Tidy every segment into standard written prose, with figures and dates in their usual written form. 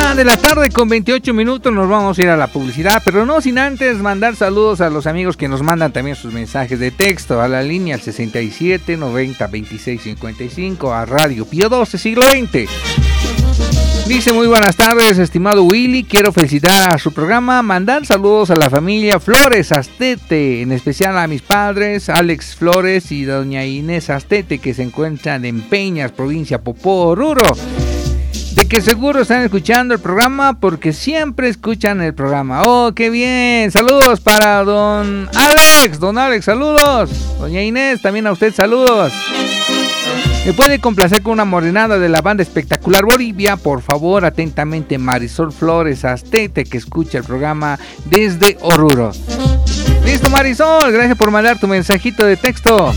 1:28 nos vamos a ir a la publicidad, pero no sin antes mandar saludos a los amigos que nos mandan también sus mensajes de texto a la línea al 67 90 26 55 a Radio Pío 12 Siglo XX. Dice: muy buenas tardes, estimado Willy, quiero felicitar a su programa, mandar saludos a la familia Flores Astete, en especial a mis padres, Alex Flores y doña Inés Astete, que se encuentran en Peñas, provincia Popó, Oruro. De que seguro están escuchando el programa porque siempre escuchan el programa. ¡Oh, qué bien! Saludos para don Alex, saludos. Doña Inés, también a usted saludos. ¿Me puede complacer con una morenada de la banda Espectacular Bolivia? Por favor, atentamente, Marisol Flores Astete, que escucha el programa desde Oruro. Listo, Marisol, gracias por mandar tu mensajito de texto.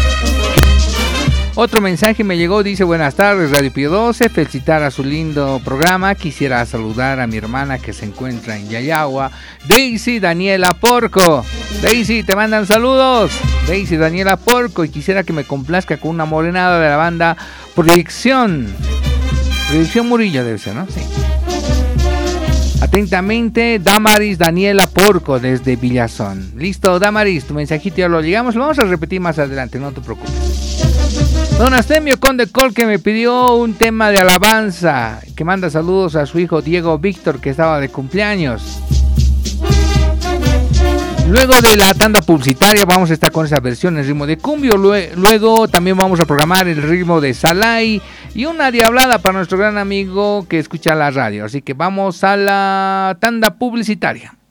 Otro mensaje me llegó, dice: buenas tardes, Radio Pío 12, felicitar a su lindo programa. Quisiera saludar a mi hermana que se encuentra en Yayagua, Daisy Daniela Porco. Daisy, te mandan saludos. Daisy Daniela Porco, y quisiera que me complazca con una morenada de la banda Proyección Murillo, debe ser, ¿no? Sí. Atentamente, Damaris Daniela Porco desde Villazón. Listo, Damaris, tu mensajito ya lo llegamos, lo vamos a repetir más adelante, no te preocupes. Don Astemio Conde Col, que me pidió un tema de alabanza, que manda saludos a su hijo Diego Víctor, que estaba de cumpleaños. Luego de la tanda publicitaria vamos a estar con esa versión en ritmo de cumbio. Luego también vamos a programar el ritmo de Salai y una diablada para nuestro gran amigo que escucha la radio. Así que vamos a la tanda publicitaria.